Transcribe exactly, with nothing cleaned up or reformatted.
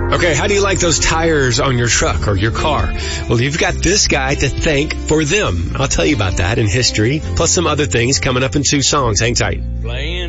Okay, how do you like those tires on your truck or your car? Well, you've got this guy to thank for them. I'll tell you about that in history, plus some other things coming up in two songs. Hang tight.